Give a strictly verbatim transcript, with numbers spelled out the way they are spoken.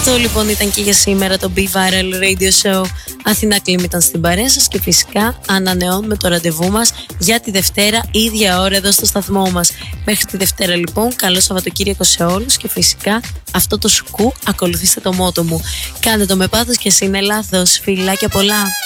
Αυτό λοιπόν ήταν και για σήμερα το Be Viral Radio Show. Αθηνά Κλίμ ήταν στην παρέα σας και φυσικά ανανεώνουμε το ραντεβού μας για τη Δευτέρα, ίδια ώρα εδώ στο σταθμό μας. Μέχρι τη Δευτέρα λοιπόν, καλό Σαββατοκύριακο σε όλους και φυσικά αυτό το σκου ακολουθήστε το μότο μου. Κάντε το με πάθος και εσύ είναι λάθος. Φιλάκια πολλά.